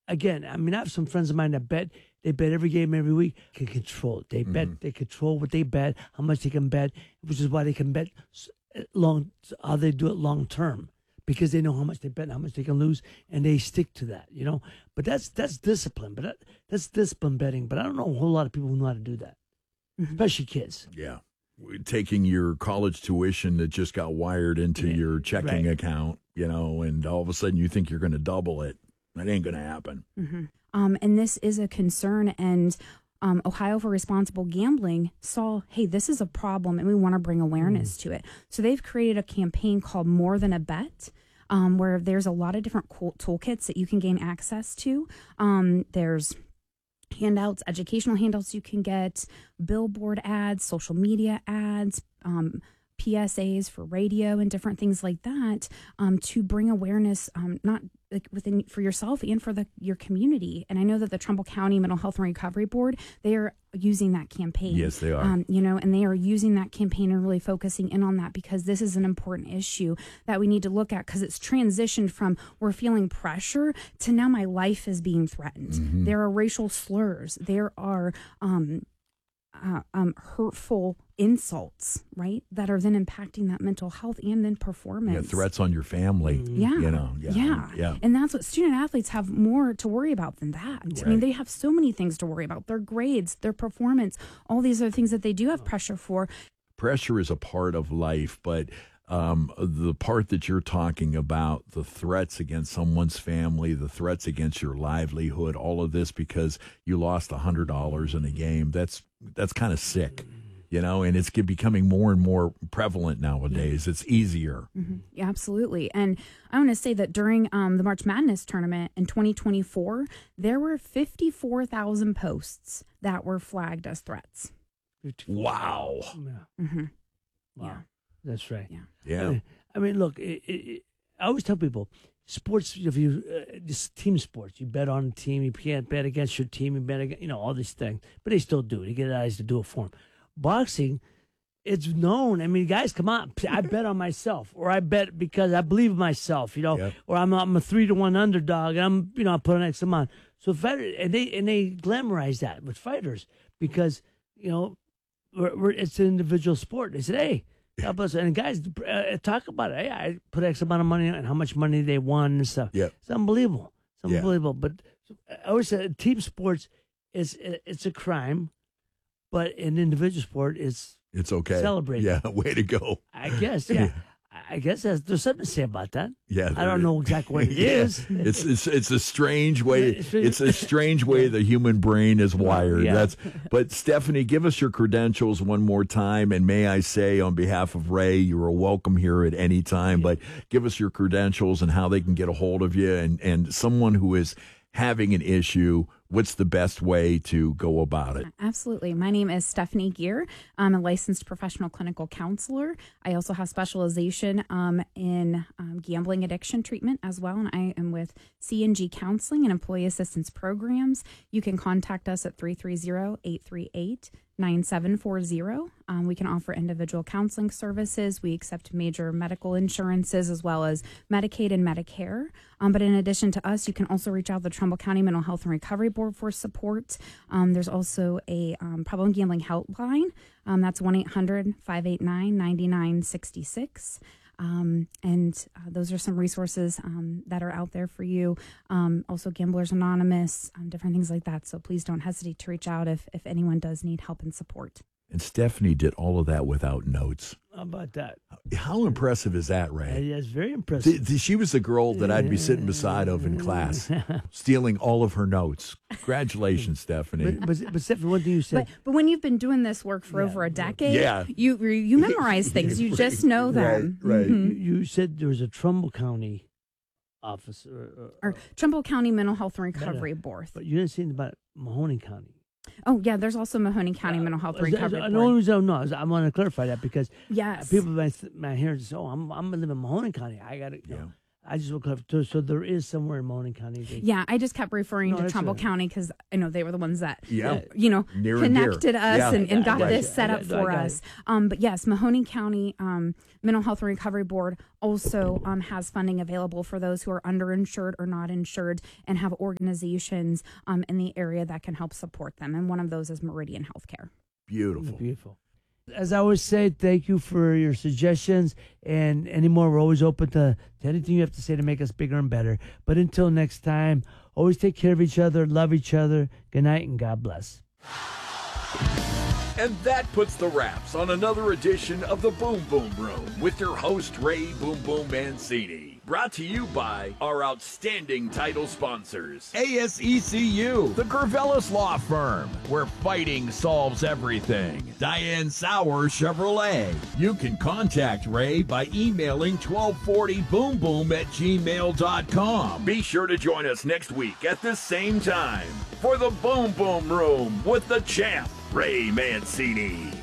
again, I mean, I have some friends of mine that bet. They bet every game every week. Can control it. They bet. They control what they bet, how much they can bet, which is why they can bet how they do it long term, because they know how much they bet and how much they can lose, and they stick to that, But that's discipline. But that's discipline betting. But I don't know a whole lot of people who know how to do that, especially kids. Yeah. Taking your college tuition that just got wired into your checking account, and all of a sudden you think you're going to double it. That ain't going to happen. And this is a concern. And Ohio for Responsible Gambling saw, hey, this is a problem and we want to bring awareness to it. So they've created a campaign called More Than a Bet, where there's a lot of different cool toolkits that you can gain access to. There's handouts, educational handouts you can get, billboard ads, social media ads, PSAs for radio and different things like that, to bring awareness, not like within for yourself and for your community. And I know that the Trumbull County Mental Health and Recovery Board, they are using that campaign. Yes, they are. And they are using that campaign and really focusing in on that, because this is an important issue that we need to look at, because it's transitioned from we're feeling pressure to now my life is being threatened. There are racial slurs. There are hurtful insults, right, that are then impacting that mental health and then performance. Yeah, threats on your family. Yeah. And that's what student athletes have more to worry about than that. Right. I mean, they have so many things to worry about: their grades, their performance, all these other things that they do have pressure for. Pressure is a part of life, but the part that you're talking about, the threats against someone's family, the threats against your livelihood, all of this because you lost $100 in a game, that's kind of sick, and it's becoming more and more prevalent nowadays. It's easier. Yeah, absolutely. And I want to say that during the March Madness tournament in 2024, there were 54,000 posts that were flagged as threats. Wow. Wow. Yeah. That's right. Yeah. I mean, look, I always tell people, sports, if you just team sports, you bet on a team, you can't bet against your team, you bet against, all these things, but they still do it. They get guys to do it for them. Boxing, it's known. I mean, guys, come on, I bet on myself, or I bet because I believe in myself, or I'm a 3-1 underdog, and I put an X amount. So fighters, and they glamorize that with fighters because it's an individual sport. They said, hey. God bless. And guys talk about it. Hey, I put X amount of money and how much money they won and stuff. Yeah. It's unbelievable. It's unbelievable. But I always say team sports it's a crime, but in individual sport it's okay. Celebrated. Yeah, way to go. I guess. Yeah. I guess there's something to say about that. Yeah, I don't know exactly what it is. It's a strange way. It's a strange way the human brain is wired. Yeah. But Stephanie, give us your credentials one more time, and may I say, on behalf of Ray, you are welcome here at any time. But give us your credentials and how they can get a hold of you, and someone who is having an issue, what's the best way to go about it? Absolutely. My name is Stephanie Gear. I'm a licensed professional clinical counselor. I also have specialization in gambling addiction treatment as well, and I am with C&G Counseling and Employee Assistance Programs. You can contact us at 330-838-9740. We can offer individual counseling services. We accept major medical insurances as well as Medicaid and Medicare. But in addition to us, you can also reach out to the Trumbull County Mental Health and Recovery Board for support. There's also a problem gambling helpline. That's 1-800-589-9966. Those are some resources that are out there for you. Also Gamblers Anonymous, different things like that. So please don't hesitate to reach out if anyone does need help and support. And Stephanie did all of that without notes. How about that? How impressive is that, Ray? Yeah, it's very impressive. She was the girl that I'd be sitting beside of in class, stealing all of her notes. Congratulations, Stephanie. But Stephanie, what do you say? But when you've been doing this work for over a decade, you memorize things. You just know them. Right. Mm-hmm. You said there was a Trumbull County office. Or Trumbull County Mental Health and Recovery Board. But you didn't say anything about Mahoney County. Oh, yeah, there's also Mahoney County Mental Health and Recovery Board. The only reason I know is I want to clarify that because yes. people might hear, I'm going to live in Mahoney County. I got to, I just look up to. So there is somewhere in Mahoning County. Yeah, I just kept referring to that's Trumbull right. County because I know they were the ones that, Yeah. Near and connected us Yeah. and got I this got set you. up I for got us. But yes, Mahoning County Mental Health and Recovery Board also has funding available for those who are underinsured or not insured and have organizations in the area that can help support them. And one of those is Meridian Healthcare. Beautiful. Beautiful. As I always say, thank you for your suggestions and any more. We're always open to anything you have to say to make us bigger and better. But until next time, always take care of each other, love each other. Good night and God bless. And that puts the wraps on another edition of the Boom Boom Room with your host, Ray Boom Boom Mancini. Brought to you by our outstanding title sponsors. ASECU, the Gervelis Law Firm, where fighting solves everything. Diane Sauer Chevrolet. You can contact Ray by emailing 1240boomboom@gmail.com. Be sure to join us next week at the same time for the Boom Boom Room with the champ, Ray Mancini.